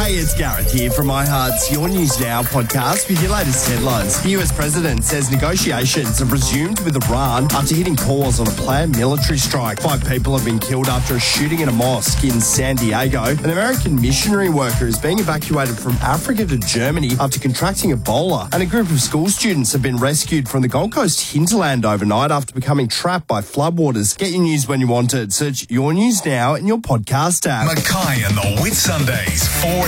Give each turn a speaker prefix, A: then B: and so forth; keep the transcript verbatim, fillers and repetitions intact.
A: Hey, it's Gareth here from iHeart's Your News Now podcast with your latest headlines. The U S president says negotiations have resumed with Iran after hitting pause on a planned military strike. Five people have been killed after a shooting in a mosque in San Diego. An American missionary worker is being evacuated from Africa to Germany after contracting Ebola. And a group of school students have been rescued from the Gold Coast hinterland overnight after becoming trapped by floodwaters. Get your news when you want it. Search Your News Now in your podcast app.
B: Mackay and the Whitsundays, four